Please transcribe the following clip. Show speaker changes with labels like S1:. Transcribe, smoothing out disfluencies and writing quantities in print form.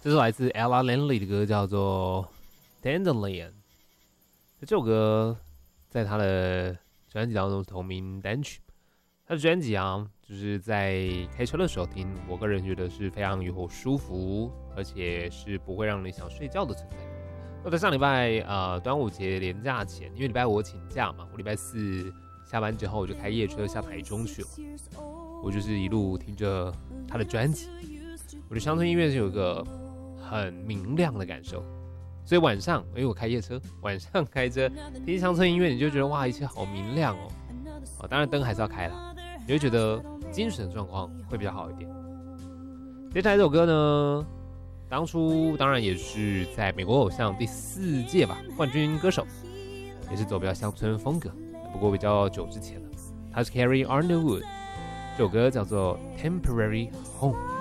S1: 这是来自 Ella Langley 的歌，叫做 Dandelion。这首歌在他的专辑当中是同名单曲。他的专辑啊，就是在开车的时候听，我个人觉得是非常有舒服，而且是不会让你想睡觉的存在。我在上礼拜端午节连假前，因为礼拜五我请假嘛，我礼拜四下班之后我就开夜车下台中去了。我就是一路听着他的专辑，我的乡村音乐是有一个很明亮的感受，所以晚上因为我开夜车，晚上开车听乡村音乐，你就觉得哇，一切好明亮哦。当然灯还是要开啦，你会觉得精神状况会比较好一点。接下来这首歌呢，当初当然也是在美国偶像第4届吧冠军歌手，也是走比较乡村风格，不过比较久之前了。他是 Carrie Underwood， 这首歌叫做 Temporary Home。